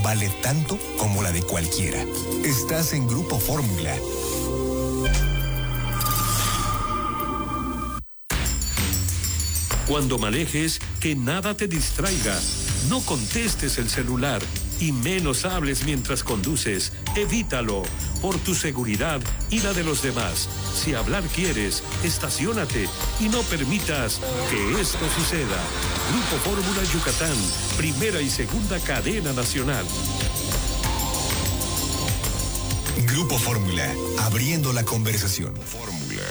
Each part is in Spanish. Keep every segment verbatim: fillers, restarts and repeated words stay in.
vale tanto como la de cualquiera. Estás en Grupo Fórmula. Cuando manejes, que nada te distraiga. No contestes el celular y menos hables mientras conduces. Evítalo, por tu seguridad y la de los demás. Si hablar quieres, estaciónate y no permitas que esto suceda. Grupo Fórmula Yucatán, primera y segunda cadena nacional. Grupo Fórmula, abriendo la conversación. Fórmula.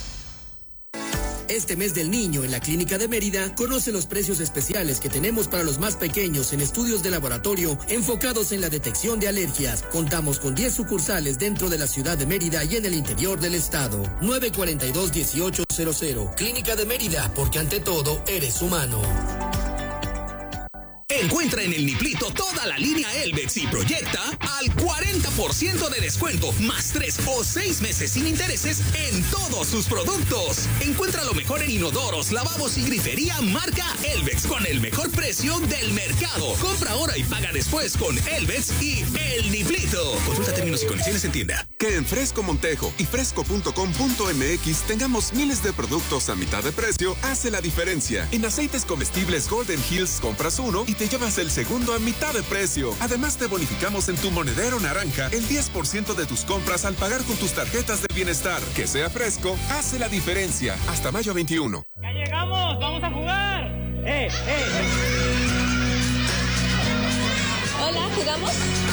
Este mes del niño en la Clínica de Mérida, conoce los precios especiales que tenemos para los más pequeños en estudios de laboratorio enfocados en la detección de alergias. Contamos con diez sucursales dentro de la ciudad de Mérida y en el interior del estado. nueve cuatro dos, uno ocho cero cero. Clínica de Mérida, porque ante todo eres humano. Encuentra en el Niplito toda la línea Elvex y Proyecta al cuarenta por ciento de descuento, más tres o seis meses sin intereses en todos sus productos. Encuentra lo mejor en inodoros, lavabos y grifería marca Elvex con el mejor precio del mercado. Compra ahora y paga después con Elvex y el Niplito. Consulta términos y condiciones en tienda. Que en Fresco Montejo y fresco punto com punto m x tengamos miles de productos a mitad de precio hace la diferencia. En aceites comestibles Golden Hills compras uno y te llevas el segundo a mitad de precio. Además te bonificamos en tu monedero naranja el diez por ciento de tus compras al pagar con tus tarjetas de bienestar. Que sea Fresco hace la diferencia. Hasta mayo veintiuno. ¡Ya llegamos! ¡Vamos a jugar! ¡Eh, eh! Hola, ¿jugamos?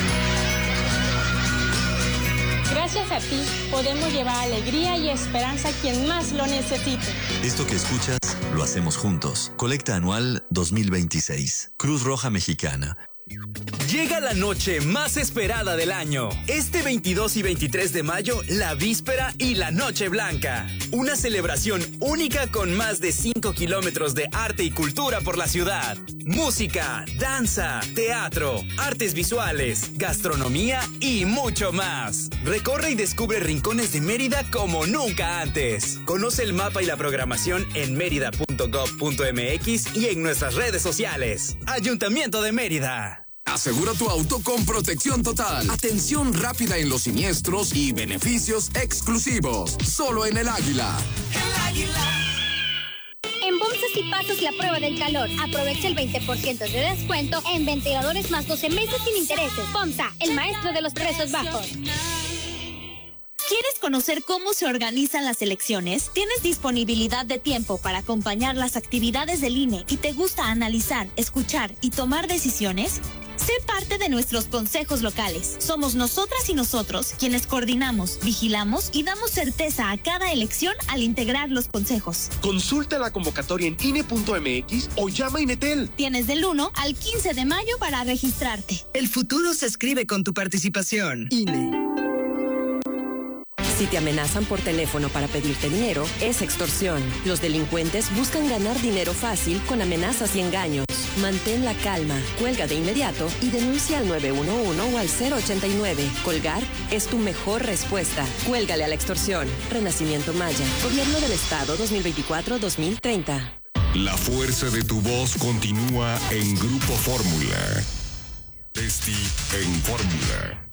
Gracias a ti, podemos llevar alegría y esperanza a quien más lo necesite. Esto que escuchas, lo hacemos juntos. Colecta anual dos mil veintiséis. Cruz Roja Mexicana. Llega la noche más esperada del año. Este veintidós y veintitrés de mayo, la víspera y la Noche Blanca. Una celebración única con más de cinco kilómetros de arte y cultura por la ciudad. Música, danza, teatro, artes visuales, gastronomía y mucho más. Recorre y descubre rincones de Mérida como nunca antes. Conoce el mapa y la programación en mérida punto gob punto m x y en nuestras redes sociales. Ayuntamiento de Mérida. Asegura tu auto con protección total, atención rápida en los siniestros y beneficios exclusivos. Solo en el Águila. El Águila. En Bomsas y pasas la prueba del calor. Aprovecha el veinte por ciento de descuento en ventiladores más doce meses sin intereses. Bomsa, el maestro de los precios bajos. ¿Quieres conocer cómo se organizan las elecciones? ¿Tienes disponibilidad de tiempo para acompañar las actividades del I N E y te gusta analizar, escuchar y tomar decisiones? Sé parte de nuestros consejos locales. Somos nosotras y nosotros quienes coordinamos, vigilamos y damos certeza a cada elección al integrar los consejos. Consulta la convocatoria en I N E punto m x o llama a Inetel. Tienes del uno al quince de mayo para registrarte. El futuro se escribe con tu participación. I N E. Si te amenazan por teléfono para pedirte dinero, es extorsión. Los delincuentes buscan ganar dinero fácil con amenazas y engaños. Mantén la calma, cuelga de inmediato y denuncia al nueve uno uno o al cero ochenta y nueve. Colgar es tu mejor respuesta. Cuélgale a la extorsión. Renacimiento Maya. Gobierno del Estado dos mil veinticuatro a dos mil treinta. La fuerza de tu voz continúa en Grupo Fórmula. Esti en Fórmula.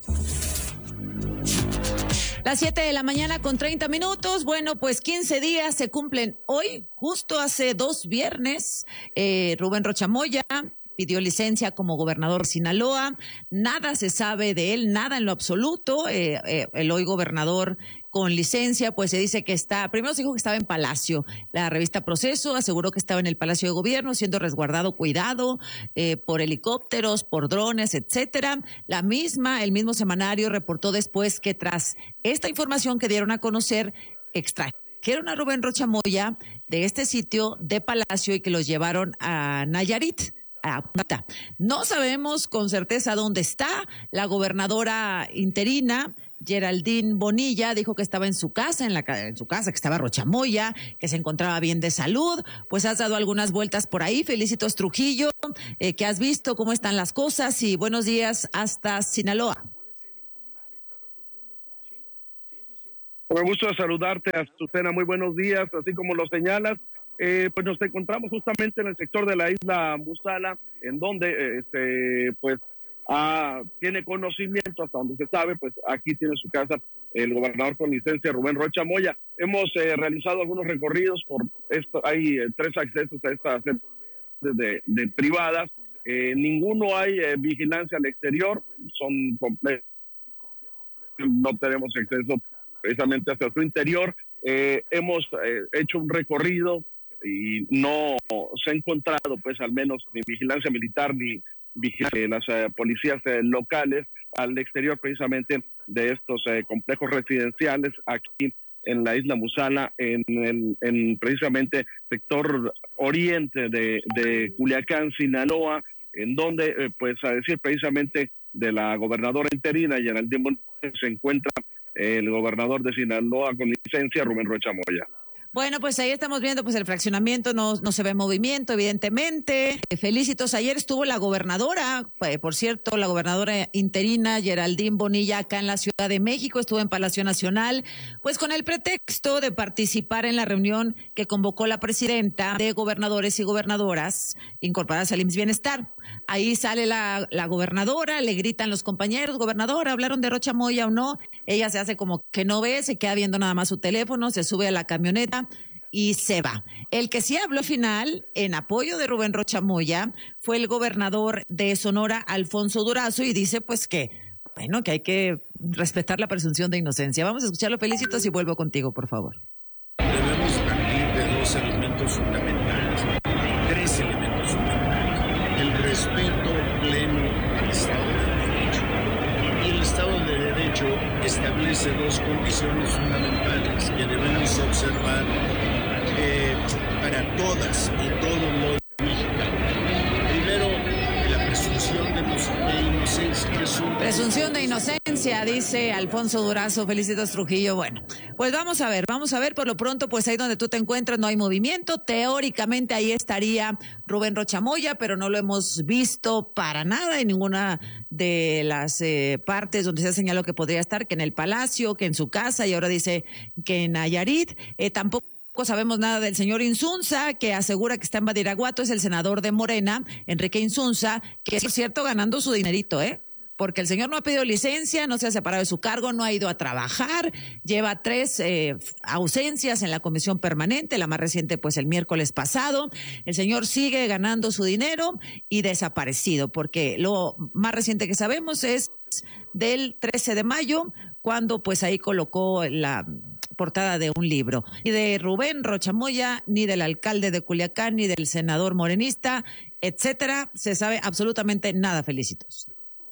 Las siete de la mañana con treinta minutos. Bueno, pues quince días se cumplen hoy. Justo hace dos viernes, eh, Rubén Rocha Moya pidió licencia como gobernador de Sinaloa. Nada se sabe de él, nada en lo absoluto. Eh, eh, el hoy gobernador con licencia, pues se dice que está, primero se dijo que estaba en Palacio. La revista Proceso aseguró que estaba en el Palacio de Gobierno siendo resguardado, cuidado eh, por helicópteros, por drones, etcétera. La misma, el mismo semanario reportó después que tras esta información que dieron a conocer, extrajeron a Rubén Rocha Moya de este sitio de Palacio y que los llevaron a Nayarit. No sabemos con certeza dónde está. La gobernadora interina, Geraldine Bonilla, dijo que estaba en su casa, en la en su casa, que estaba Rocha Moya, que se encontraba bien de salud. Pues has dado algunas vueltas por ahí. Felicitos Trujillo, eh, que has visto cómo están las cosas y buenos días hasta Sinaloa. Con gusto de saludarte, Azucena, muy buenos días, así como lo señalas. Eh, pues nos encontramos justamente en el sector de la isla Musala, en donde, este, pues, ah, tiene conocimiento, hasta donde se sabe, pues aquí tiene su casa el gobernador con licencia Rubén Rocha Moya. Hemos eh, realizado algunos recorridos por esto, hay eh, tres accesos a estas sedes de, de privadas, eh, ninguno hay eh, vigilancia al exterior, son completos, no tenemos acceso precisamente hacia su interior. Eh, hemos eh, hecho un recorrido y no se ha encontrado, pues al menos ni vigilancia militar ni vigilancia de las eh, policías eh, locales al exterior precisamente de estos eh, complejos residenciales aquí en la isla Musala, en el en precisamente sector oriente de, de Culiacán, Sinaloa, en donde, eh, pues a decir precisamente de la gobernadora interina Geraldine Bonilla, se encuentra el gobernador de Sinaloa con licencia, Rubén Rocha Moya. Bueno, pues ahí estamos viendo, pues el fraccionamiento no, no se ve movimiento, evidentemente. Eh, Felicitos, ayer estuvo la gobernadora, eh, por cierto, la gobernadora interina Geraldine Bonilla acá en la Ciudad de México, estuvo en Palacio Nacional, pues con el pretexto de participar en la reunión que convocó la presidenta de gobernadores y gobernadoras incorporadas al I M S S Bienestar. Ahí sale la, la gobernadora, le gritan los compañeros, gobernadora, ¿hablaron de Rocha Moya o no? Ella se hace como que no ve, se queda viendo nada más su teléfono, se sube a la camioneta y se va. El que sí habló al final en apoyo de Rubén Rocha Moya fue el gobernador de Sonora, Alfonso Durazo, y dice pues que, bueno, que hay que respetar la presunción de inocencia. Vamos a escucharlo, Felicitos, y vuelvo contigo, por favor. Debemos partir de dos elementos fundamentales, tres elementos fundamentales. El respeto pleno al Estado de Derecho. Y el Estado de Derecho establece dos condiciones fundamentales que debemos observar eh, para todas y todos los mexicanos. Primero, la presunción de, de inocencia. Es un... Presunción de inocencia, dice Alfonso Durazo. Felicitos, Trujillo. Bueno, pues vamos a ver, vamos a ver. Por lo pronto, pues ahí donde tú te encuentras no hay movimiento. Teóricamente ahí estaría Rubén Rocha Moya, pero no lo hemos visto para nada en ninguna de las eh, partes donde se ha señalado que podría estar, que en el Palacio, que en su casa, y ahora dice que en Nayarit. Eh, tampoco sabemos nada del señor Insunza, que asegura que está en Badiraguato, es el senador de Morena, Enrique Insunza, que es, por cierto, ganando su dinerito, ¿eh? Porque el señor no ha pedido licencia, no se ha separado de su cargo, no ha ido a trabajar, lleva tres eh, ausencias en la comisión permanente, la más reciente pues el miércoles pasado. El señor sigue ganando su dinero y desaparecido, porque lo más reciente que sabemos es del trece de mayo, cuando pues ahí colocó la portada de un libro. Ni de Rubén Rocha Moya, ni del alcalde de Culiacán, ni del senador morenista, etcétera, se sabe absolutamente nada. Felicitos.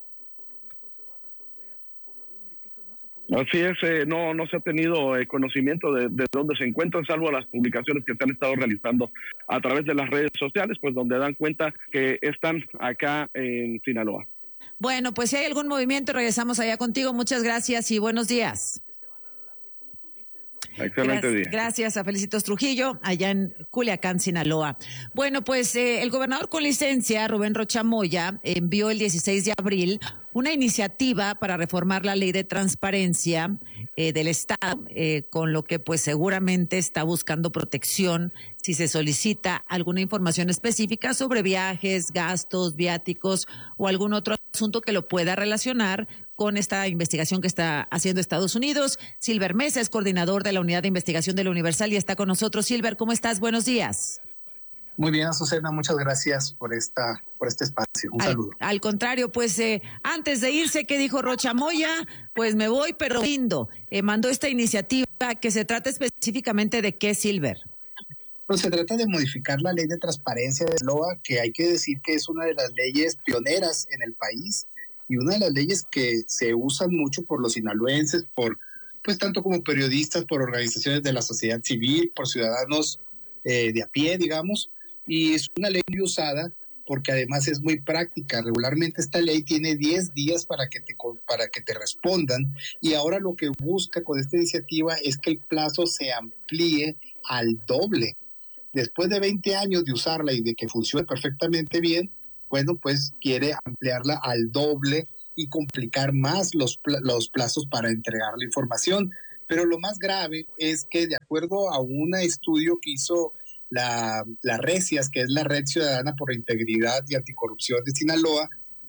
Así es, eh, no no se ha tenido eh, conocimiento de, de dónde se encuentran, salvo las publicaciones que se han estado realizando a través de las redes sociales, pues donde dan cuenta que están acá en Sinaloa. Bueno, pues si hay algún movimiento, regresamos allá contigo. Muchas gracias y buenos días. Excelente día. Gracias a Felicitos Trujillo, allá en Culiacán, Sinaloa. Bueno, pues eh, el gobernador con licencia, Rubén Rocha Moya, envió el dieciséis de abril una iniciativa para reformar la ley de transparencia eh, del Estado, eh, con lo que pues seguramente está buscando protección si se solicita alguna información específica sobre viajes, gastos, viáticos o algún otro asunto que lo pueda relacionar con esta investigación que está haciendo Estados Unidos. Silver Mesa es coordinador de la Unidad de Investigación de la Universal y está con nosotros. Silver, ¿cómo estás? Buenos días. Muy bien, Azucena, muchas gracias por esta por este espacio. Un al, saludo. Al contrario, pues eh, antes de irse, ¿qué dijo Rocha Moya? Pues me voy, pero lindo. Eh, mandó esta iniciativa que se trata específicamente de qué, Silver. Pues se trata de modificar la ley de transparencia de Sinaloa, que hay que decir que es una de las leyes pioneras en el país y una de las leyes que se usan mucho por los sinaloenses, por pues tanto como periodistas, por organizaciones de la sociedad civil, por ciudadanos eh, de a pie, digamos, y es una ley muy usada porque además es muy práctica. Regularmente esta ley tiene diez días para que te para que te respondan, y ahora lo que busca con esta iniciativa es que el plazo se amplíe al doble. Después de veinte años de usarla y de que funcione perfectamente bien, bueno, pues quiere ampliarla al doble y complicar más los, los plazos para entregar la información. Pero lo más grave es que, de acuerdo a un estudio que hizo la, la RECIAS, que es la Red Ciudadana por la Integridad y Anticorrupción de Sinaloa,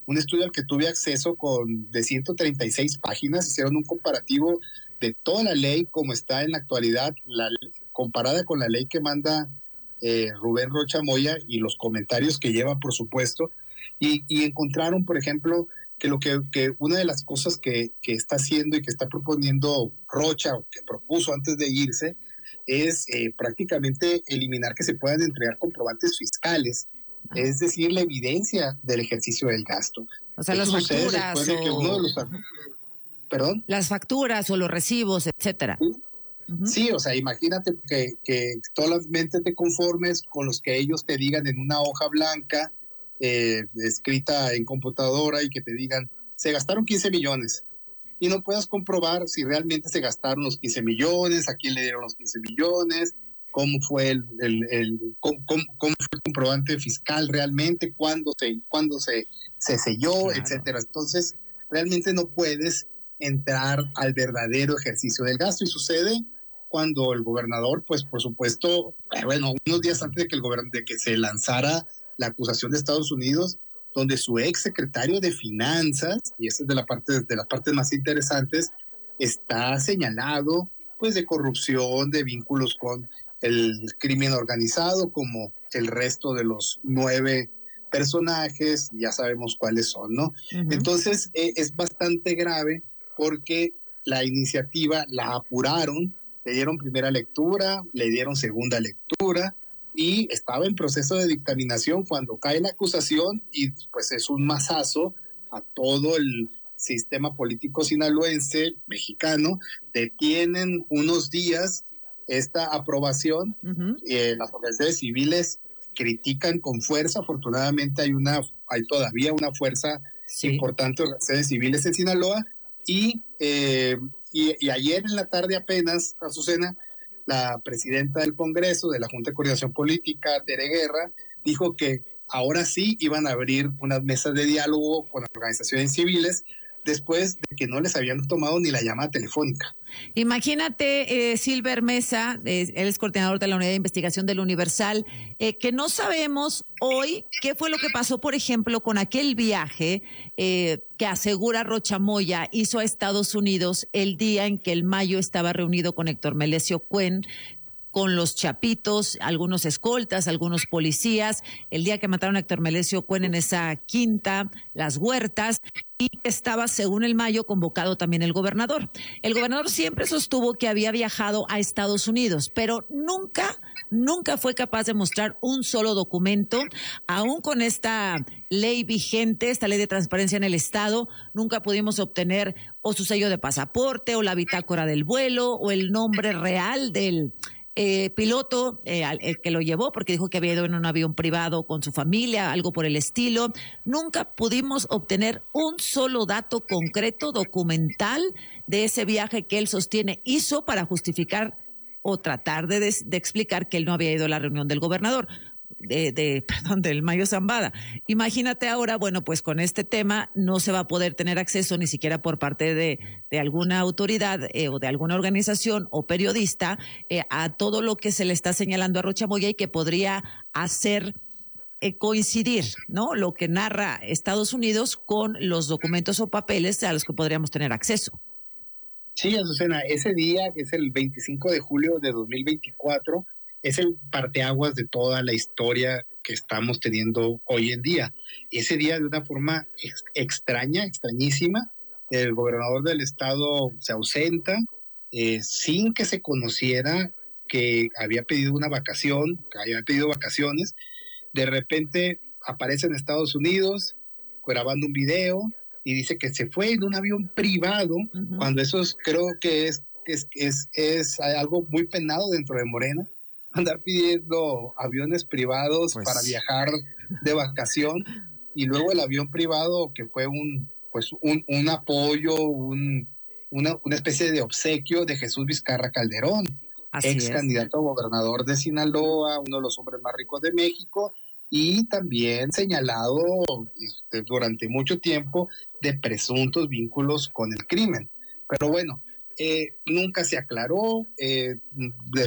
un estudio al que tuve acceso con de ciento treinta y seis páginas, hicieron un comparativo de toda la ley como está en la actualidad, la, comparada con la ley que manda eh, Rubén Rocha Moya y los comentarios que lleva, por supuesto, y, y encontraron, por ejemplo, que lo que, que una de las cosas que, que está haciendo y que está proponiendo Rocha, o que propuso antes de irse, es eh, prácticamente eliminar que se puedan entregar comprobantes fiscales, es decir, la evidencia del ejercicio del gasto. O sea, Esto las sucede facturas después de que o... uno de los... ¿Perdón? Las facturas o los recibos, etcétera. Sí, uh-huh. Sí, o sea, imagínate que, que solamente te conformes con los que ellos te digan en una hoja blanca, eh, escrita en computadora, y que te digan, se gastaron quince millones, y no puedas comprobar si realmente se gastaron los quince millones, a quién le dieron los quince millones, cómo fue el, el, el cómo, cómo, cómo fue el comprobante fiscal realmente, cuándo se, cuándo se, se selló, claro, etcétera. Entonces, realmente no puedes entrar al verdadero ejercicio del gasto, y sucede cuando el gobernador, pues por supuesto, bueno, unos días antes de que el gobern- de que se lanzara la acusación de Estados Unidos, donde su ex secretario de Finanzas, y esa es de la parte de las partes más interesantes, está señalado pues de corrupción, de vínculos con el crimen organizado, como el resto de los nueve personajes, ya sabemos cuáles son, ¿no? Uh-huh. Entonces eh, es bastante grave, porque la iniciativa la apuraron, le dieron primera lectura, le dieron segunda lectura, y estaba en proceso de dictaminación cuando cae la acusación, y pues es un mazazo a todo el sistema político sinaloense, mexicano. Detienen unos días esta aprobación, uh-huh. eh, las organizaciones civiles critican con fuerza. Afortunadamente hay una, hay todavía una fuerza sí. importante de organizaciones civiles en Sinaloa, y, eh, y, y ayer en la tarde apenas, Azucena, la presidenta del Congreso, de la Junta de Coordinación Política, Tere Guerra, dijo que ahora sí iban a abrir unas mesas de diálogo con las organizaciones civiles, después de que no les habían tomado ni la llamada telefónica. Imagínate, eh, Silver Mesa, eh, él es coordinador de la Unidad de Investigación del Universal, eh, que no sabemos hoy qué fue lo que pasó, por ejemplo, con aquel viaje eh, que asegura Rocha Moya hizo a Estados Unidos el día en que el Mayo estaba reunido con Héctor Melesio Cuen, con los chapitos, algunos escoltas, algunos policías, el día que mataron a Héctor Melesio Cuen en esa quinta, Las Huertas, y estaba, según el Mayo, convocado también el gobernador. El gobernador siempre sostuvo que había viajado a Estados Unidos, pero nunca, nunca fue capaz de mostrar un solo documento, aún con esta ley vigente, esta ley de transparencia en el Estado. Nunca pudimos obtener o su sello de pasaporte, o la bitácora del vuelo, o el nombre real del Eh, piloto, eh, el que lo llevó, porque dijo que había ido en un avión privado con su familia, algo por el estilo. Nunca pudimos obtener un solo dato concreto, documental, de ese viaje que él sostiene hizo para justificar o tratar de, de, de explicar que él no había ido a la reunión del gobernador. De, de, perdón, del Mayo Zambada. Imagínate ahora, bueno, pues con este tema no se va a poder tener acceso ni siquiera por parte de, de alguna autoridad eh, o de alguna organización o periodista eh, a todo lo que se le está señalando a Rocha Moya, y que podría hacer eh, coincidir, ¿no?, lo que narra Estados Unidos con los documentos o papeles a los que podríamos tener acceso. Sí, Azucena, ese día, que es el veinticinco de julio de dos mil veinticuatro, es el parteaguas de toda la historia que estamos teniendo hoy en día. Ese día, de una forma ex- extraña, extrañísima, el gobernador del estado se ausenta eh, sin que se conociera que había pedido una vacación, que había pedido vacaciones. De repente aparece en Estados Unidos grabando un video y dice que se fue en un avión privado, uh-huh. cuando eso es, creo que es, es, es, es algo muy penado dentro de Morena, andar pidiendo aviones privados pues, para viajar de vacación, y luego el avión privado que fue un pues un, un apoyo, un, una, una especie de obsequio de Jesús Vizcarra Calderón, Así ex es. candidato a gobernador de Sinaloa, uno de los hombres más ricos de México, y también señalado durante mucho tiempo de presuntos vínculos con el crimen. Pero bueno, eh, nunca se aclaró, eh, de